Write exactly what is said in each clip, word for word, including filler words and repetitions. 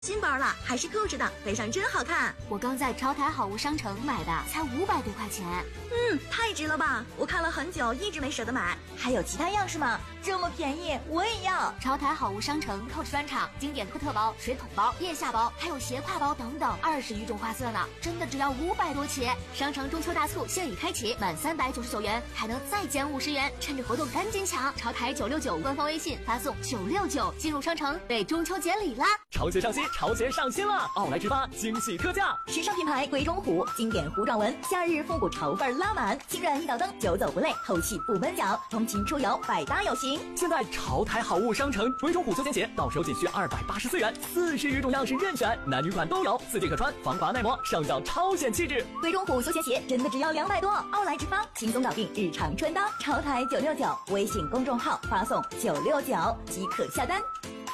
新包了，还是扣着的，背上真好看。 我刚在潮台好物商城买的，才五百多块钱。 嗯，太值了吧！我看了很久，一直没舍得买。还有其他样式吗？这么便宜，我也要！ 潮台好物商城 Coach 专场，经典科特包、水桶包、腋下包，还有斜挎包等等，二十余种花色呢，真的只要五百多起。商城中秋大促现已开启，满三百九十九元还能再减五十元，趁着活动赶紧抢！潮台九六九官方微信发送九六九进入商城，为中秋节礼啦！ 潮节上新，潮节上新了！奥莱直发惊喜特价， 时尚品牌鬼冢虎，经典糊状纹，夏日复古潮范拉满，轻软一脚蹬，久走不累，透气不闷脚，通勤出游百搭有型。 现在潮台好物商城鬼冢虎休闲鞋，到手仅需二百八十四元，四十余种样式任选，男女款都有，四季可穿，防滑耐磨，上脚超显气质。 鬼冢虎休闲鞋真的只要两百多，奥莱直发轻松搞定日常穿搭。潮台九六九微信公众号发送九六九即可下单。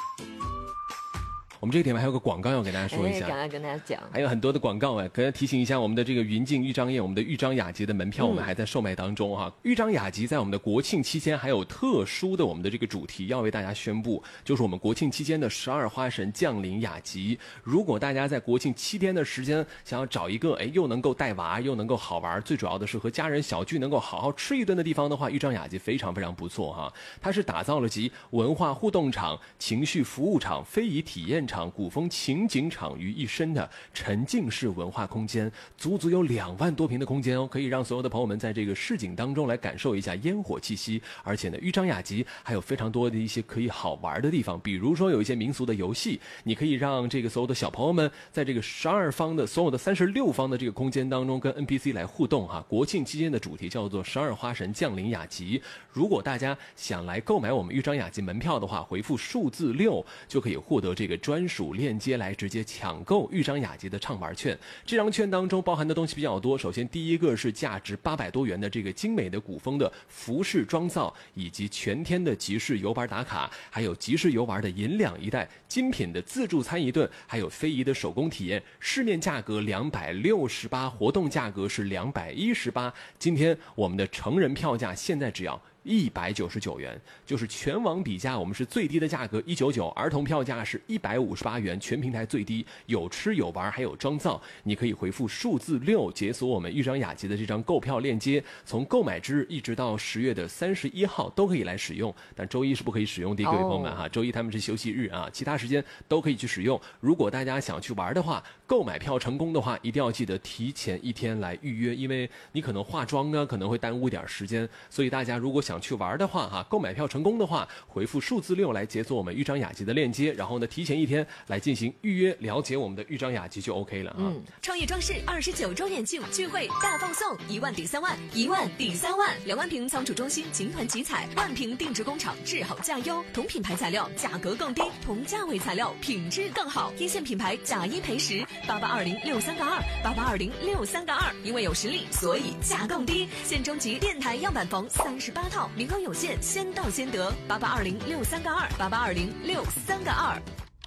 我们这个点还有个广告要给大家说一下， 赶快跟大家讲， 还有很多的广告哎，跟大家提醒一下，我们的这个云境豫章宴，我们的豫章雅集的门票我们还在售卖当中哈。豫章雅集在我们的国庆期间还有特殊的我们的这个主题要为大家宣布，就是我们国庆期间的十二花神降临雅集。如果大家在国庆七天的时间想要找一个哎又能够带娃又能够好玩，最主要的是和家人小聚能够好好吃一顿的地方的话，豫章雅集非常非常不错哈。它是打造了集文化互动场、情绪服务场、非遗体验场、古风情景场于一身的沉浸式文化空间，足足有两万多平的空间哦，可以让所有的朋友们在这个市井当中来感受一下烟火气息。而且呢，豫章雅集还有非常多的一些可以好玩的地方，比如说有一些民俗的游戏，你可以让这个所有的小朋友们在这个十二方的所有的三十六方的这个空间当中跟 N P C 来互动哈。国庆期间的主题叫做十二花神降临雅集。如果大家想来购买我们豫章雅集门票的话，回复数字六就可以获得这个专属链接来直接抢购豫章雅集的畅玩券。这张券当中包含的东西比较多，首先第一个是价值八百多元的这个精美的古风的服饰妆造，以及全天的集市游玩打卡，还有集市游玩的银两一袋，精品的自助餐一顿，还有非遗的手工体验。市面价格两百六十八，活动价格是两百一十八。今天我们的成人票价现在只要一百九十九元，就是全网比价我们是最低的价格一百九十九，儿童票价是一百五十八元，全平台最低，有吃有玩还有妆造。你可以回复数字六解锁我们豫章雅集的这张购票链接，从购买之日一直到十月的三十一号都可以来使用，但周一是不可以使用的，各位朋友们哈，周一他们是休息日啊，其他时间都可以去使用。如果大家想去玩的话，购买票成功的话，一定要记得提前一天来预约，因为你可能化妆啊可能会耽误一点时间，所以大家如果想去玩的话哈，购买票成功的话，回复数字六来解锁我们豫章雅集的链接，然后呢提前一天来进行预约，了解我们的豫章雅集就 OK 了啊。 嗯，创业装饰二十九周年庆聚会大放送，一万抵三万，一万抵三万，两万平仓储中心集团集采，万平定制工厂质好价优，同品牌材料价格更低，同价位材料品质更好，一线品牌假一赔十，八八二零六三个二，八八二零六三个二，因为有实力，所以价更低。现征集电台样板房三十八套，名额有限，先到先得，八八二零六三个二，八八二零六三个二。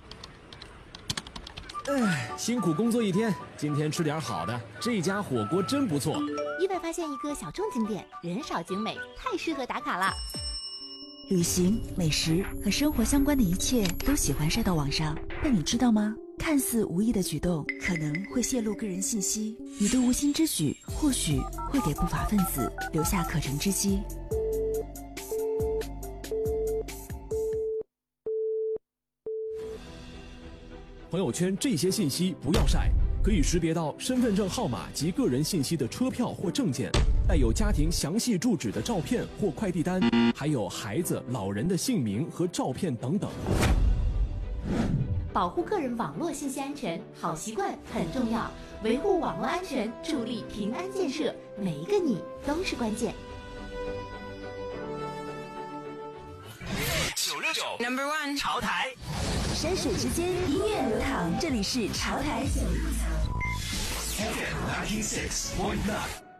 哎，辛苦工作一天，今天吃点好的，这家火锅真不错。 意外发现一个小众景点，人少景美，太适合打卡了。 旅行、美食和生活相关的一切都喜欢晒到网上，但你知道吗？看似无意的举动，可能会泄露个人信息。你的无心之举，或许会给不法分子留下可乘之机。 朋友圈这些信息不要晒，可以识别到身份证号码及个人信息的车票或证件，带有家庭详细住址的照片或快递单，还有孩子、老人的姓名和照片等等。 保护个人网络信息安全，好习惯很重要。维护网络安全，助力平安建设，每一个你都是关键。 九六九 Number One 潮台， 山水之间，音乐流淌，这里是潮台九六九。 F M ninety six point nine。